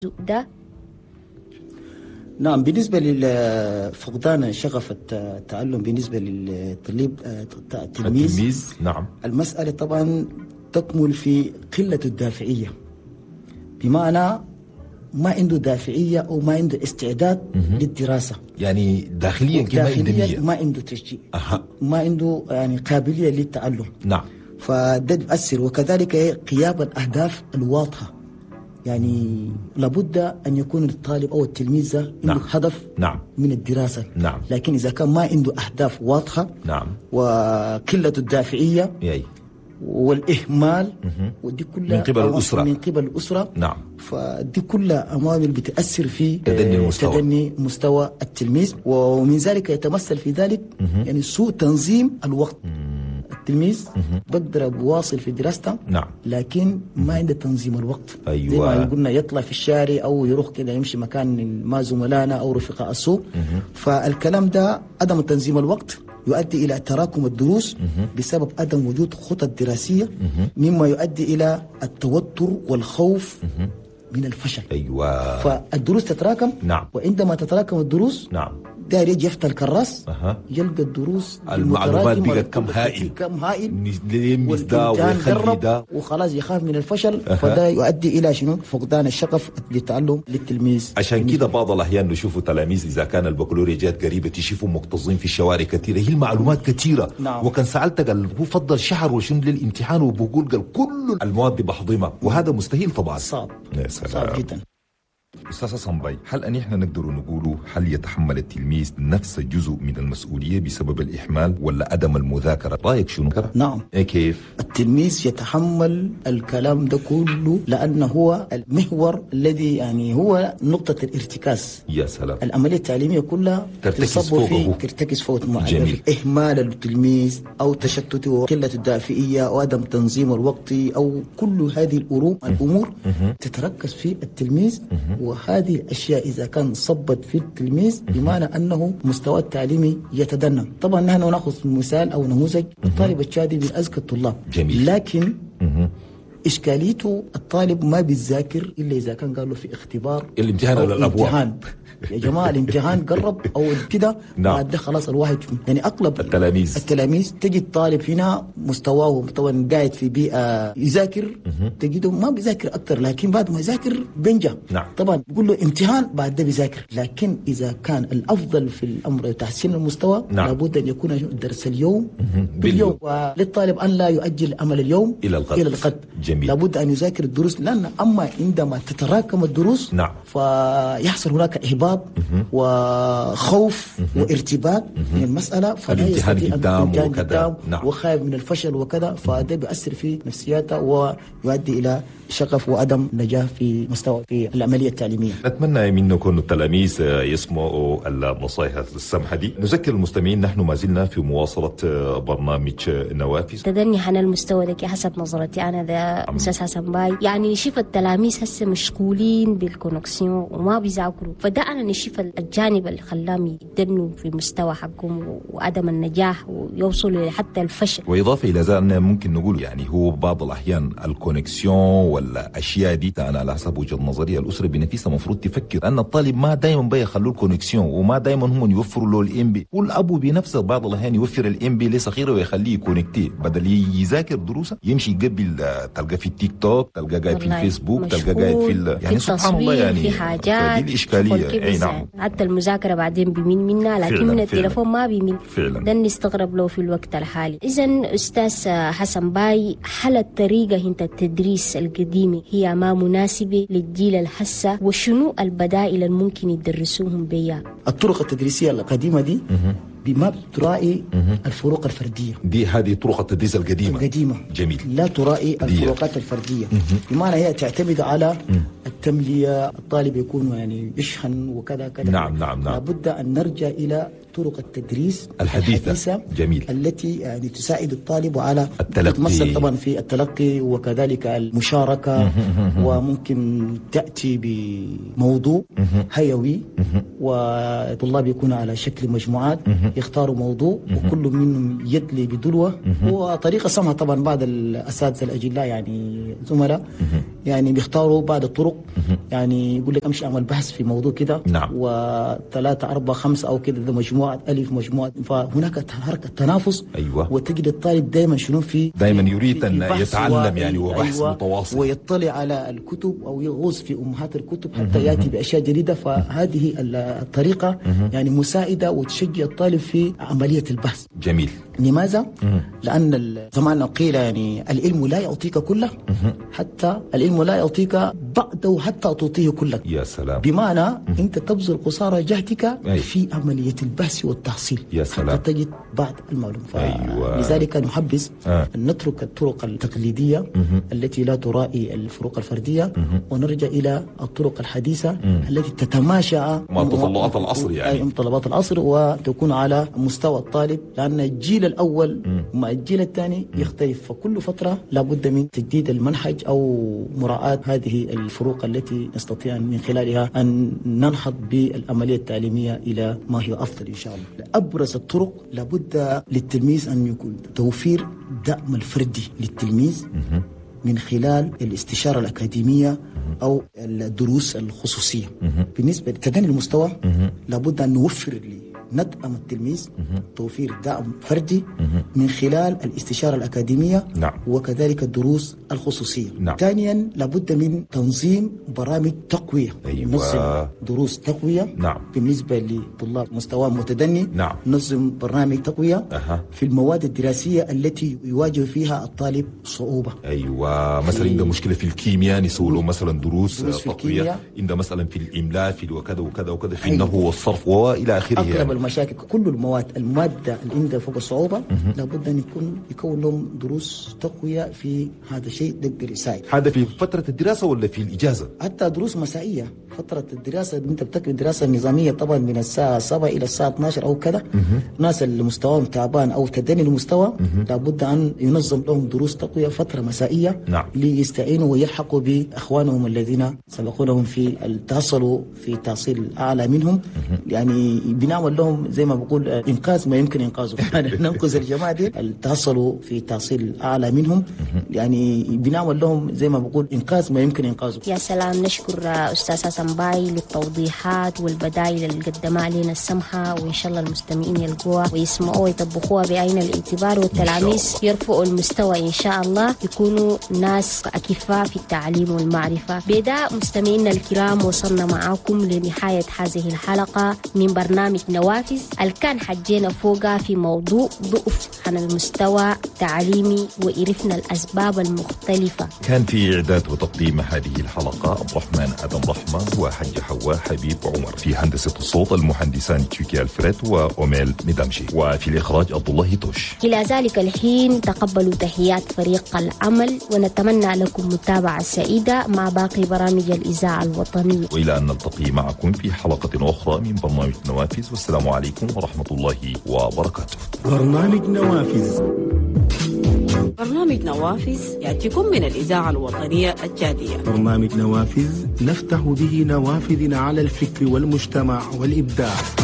ده. نعم، بالنسبة لفقدان شغف التعلم بالنسبة للتلميذ التلميذ نعم، المسألة طبعا تكمل في قلة الدافعية، بمعنى ما عنده دافعية أو ما عنده استعداد للدراسة، يعني داخليا كما داخليا ما عنده تشجيع، ما عنده يعني قابلية للتعلم. نعم، فده بيأثر. وكذلك غياب الأهداف الواضحة، يعني لابد أن يكون الطالب أو التلميذ عنده هدف من الدراسة. لكن إذا كان ما عنده أهداف واضحة وقلة الدافعية والإهمال ودي كلها من قبل الأسرة فدي كلها عوامل بتأثر في تدني مستوى التلميذ، ومن ذلك يتمثل في ذلك يعني سوء تنظيم الوقت. التلميذ بقدر بواصل في دراسته لكن ما عنده تنظيم الوقت. زي ما قلنا يطلع في الشارع او يروح كده يمشي مكان ما زملائنا او رفقاء السوق. فالكلام ده عدم تنظيم الوقت يؤدي الى تراكم الدروس بسبب عدم وجود خطط دراسيه، مما يؤدي الى التوتر والخوف من الفشل. فالدروس تتراكم وعندما تتراكم الدروس داير يجي يفتح الكراس يلقى الدروس المعلومات بقت كم هائل والامتحان قرب وخلاص يخاف من الفشل. فده يؤدي الى شنو؟ فقدان الشغف للتعلم للتلميذ. عشان كده بعض الاحيان نشوفوا تلاميذ اذا كان البكالوريا جات قريبه تشوفوا مكتظين في الشوارع كثيره، هي المعلومات كثيره. وكان سالتك هو فضل شهر وشنو للامتحان وبقول قال كل المواد بحضمها، وهذا مستحيل طبعا، صعب جدا. أستاذ حسن باي، هل أن نقدر نقول هل يتحمل التلميذ نفس جزء من المسؤولية بسبب الإهمال ولا عدم المذاكرة؟ رأيك شنو؟ نعم. كيف؟ التلميذ يتحمل الكلام ده كله لأنه هو المحور الذي يعني هو نقطة الارتكاز. يا سلام. العملية التعليمية كلها ترتكز فوق إهمال التلميذ أو تشتته وقلة الدافئية أو عدم تنظيم الوقت أو كل هذه الأمور تتركز في التلميذ. وهذه الأشياء إذا كان صبت في التلميذ بمعنى أنه مستوى التعليمي يتدنى. طبعا نحن نأخذ مثال أو نموذج الطالب الشادي من أذكى الطلاب. جميل. لكن إشكاليته الطالب ما بيذاكر إلا إذا كان قال له في اختبار الامتحان على الأبواب. يا جماعة الامتحان قرب أو كده بعد خلاص الواحد يعني أغلب التلاميذ تجد طالب هنا مستواه طبعا قاعد في بيئة يذاكر تجده ما بيذاكر أكتر، لكن بعد ما يذاكر بينجح. طبعا يقول له امتحان بعد ده بيذاكر. لكن إذا كان الأفضل في الأمر تحسين المستوى لابد أن يكون درس اليوم باليوم، وللطالب أن لا يؤجل عمل اليوم إلى الغد. جميل. لابد أن يذاكر الدروس، لأن أما عندما تتراكم الدروس فيحصل هناك إحباط وخوف وارتباك من المسألة، فلا يستطيع أن قدام وخايف من الفشل وكذا، فده بيأثر في نفسياته ويؤدي إلى شغف وعدم نجاح في مستوى في العملية التعليمية. نتمنى منكم التلاميذ يسمعوا النصائح السمحة دي. نذكر المستمعين نحن ما زلنا في مواصلة برنامج نوافذ. تدني عن المستوى ده حسب نظرتي أنا ده أستاذ حسن باي، يعني نشوف التلاميذ هسه مشغولين بالكونكسيون وما بيذاكروا، فده أنا نشوف الجانب اللي خلاهم يدنوا في المستوى حقهم وعدم النجاح ويوصلوا حتى الفشل. وإضافة إلى ذلك ممكن نقول يعني هو بعض الأحيان الكونكسيون الاشياء دي انا على حسب وجهه نظري الاسره بنفسها المفروض تفكر ان الطالب ما دائما بيخلوا الكونكسيون وما دائما هم يوفروا له الام بي، والابو بنفسه بعض الاحيان يوفر الام بي لصغيره ويخليه يكونكتي بدل يذاكر دروسه يمشي يقبل تلقى في التيك توك، تلقى قاعد في الفيسبوك، تلقى قاعد في يعني سبحان الله يعني في حاجات دي الاشكاليه. اي نعم. حتى المذاكره بعدين بيمين منها لكن من التليفون ما بيمين. ده نستغرب له في الوقت الحالي. اذا استاذ حسن باي، هل الطريقه انت التدريس القديمة هي ما مناسبة للجيل الحسا، وشنو البدائل الممكن يدرسوهم بيها؟ الطرق التدريسية القديمة دي بما تراعي الفروق الفردية. دي هذه طرق التدريس القديمة. جميل. لا تراعي الفروقات الفردية، بمعنى هي تعتمد على التملية، الطالب يكون يعني يشحن وكذا كذا. نعم. لابد أن نرجع إلى طرق التدريس الحديثة. جميل. التي يعني تساعد الطالب على التلقي، تتمثل طبعا في التلقي وكذلك المشاركة، وممكن تأتي بموضوع هيوي والطلاب يكونوا على شكل مجموعات يختاروا موضوع وكل منهم يدلي بدلوة، وطريقة سمها طبعا بعض الأساتذة الأجلاء يعني زملاء يعني بيختاروا بعض الطرق، يعني يقول لك امشي اعمل بحث في موضوع كده، نعم، و3 4 5 او كده، ده مجموعه الف مجموعه، فهناك حركه تنافس. ايوه. وتجد الطالب دائما شنو دائما يريد ان يتعلم يعني، وبحث متواصل، ويطلع على الكتب او يغوص في امهات الكتب حتى ياتي باشياء جديده. فهذه الطريقه يعني مساعده وتشجع الطالب في عمليه البحث. جميل. لماذا؟ لان زمان قيل يعني العلم لا يعطيك كله، حتى العلم لا يعطيك بعده حتى تعطيه كلك. يا سلام. بمعنى انت تبذل قصارى جهدك في عمليه البحث والتحصيل. يا سلام. حتى تجد بعض المعلومات. لذلك نحبذ ان نترك الطرق التقليديه التي لا تراعي الفروق الفرديه، ونرجع الى الطرق الحديثه التي تتماشى مع متطلبات العصر، يعني متطلبات العصر، وتكون على مستوى الطالب، لان الجيل الاول مع الجيل الثاني يختلف، فكل فتره لابد من تجديد المنهج او مراعاه هذه الفروق التي نستطيع من خلالها ان ننهض بالعمليه التعليميه الى ما هي افضل ان شاء الله. ابرز الطرق لابد للتلميذ ان يكون توفير دعم الفردي للتلميذ من خلال الاستشاره الاكاديميه او الدروس الخصوصيه. بالنسبه لتدني المستوى لابد ان نوفر ندعم التلميذ توفير دعم فردي من خلال الاستشارة الأكاديمية، نعم، وكذلك الدروس الخصوصية. نعم. ثانيا لابد من تنظيم برامج تقوية. أيوة. ننظم دروس تقوية. نعم. بالنسبة لطلاب مستوى متدني، نعم، ننظم برامج تقوية في المواد الدراسية التي يواجه فيها الطالب صعوبة. أيوة. مثلا عنده مشكلة في الكيمياء نسوي له مثلا دروس تقوية، عنده مثلا في الإملاء في وكذا وكذا وكذا، في النحو والصرف وإلى آخره. المشاكل كل المادة اللي عندها فوق الصعوبة لابد أن يكون لهم دروس تقوية في هذا الشيء، يقدر يساعد. هذا في فترة الدراسة ولا في الإجازة؟ حتى دروس مسائية. فترة الدراسة أنت بتكمل الدراسة النظامية طبعا من الساعة 7 إلى الساعة 12 أو كذا. ناس اللي مستواهم تعبان أو تدني المستوى لابد أن ينظم لهم دروس تقوية فترة مسائية، نعم، ليستعينوا ويلحقوا بأخوانهم الذين سبقونهم في التحصلوا في تحصيل أعلى منهم. يعني بنعمل لهم زي ما بقول إنقاذ ما يمكن إنقاذه. ننقذ الجماعة دي التحصلوا في تحصيل أعلى منهم، يعني بنعمل لهم زي ما بقول إنقاذ ما يمكن إنقاذه. يا سلام. نشكر أستاذ حسن باي للتوضيحات والبدائل اللي قدمها علينا السمحة، وإن شاء الله المستمعين يلقوها ويسمعوها ويطبقوها بعين الاعتبار، والتلاميذ يرفعوا المستوى إن شاء الله، يكونوا ناس أكفاء في التعليم والمعرفة. بداء مستمعينا الكرام، وصلنا معكم لنهاية هذه الحلقة من برنامج نوافذ اللي كان حجينا فوقها في موضوع ضعف عن المستوى التعليمي، وعرفنا الأسباب المختلفة. كان في إعداد وتقديم هذه الحلقة عبد الرحمن آدم رحمة وحج حواء حبيب عمر، في هندسة الصوت المهندسان تشيكي الفريد وأوميل مدمشي، وفي الإخراج عبد الله توش. إلى ذلك الحين تقبلوا تحيات فريق العمل، ونتمنى لكم متابعة سعيدة مع باقي برامج الإذاعة الوطنية، وإلى أن نلتقي معكم في حلقة أخرى من برنامج نوافذ، والسلام عليكم ورحمة الله وبركاته. برنامج نوافذ. برنامج نوافذ يأتيكم من الإذاعة الوطنية الجادية. برنامج نوافذ نفتح به نوافذنا على الفكر والمجتمع والإبداع.